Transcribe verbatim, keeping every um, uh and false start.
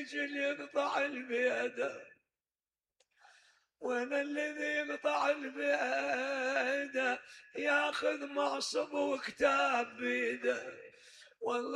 يجي يقطع البيده، وين الذي يقطع البيده ياخذ معصب وكتاب بيده. والله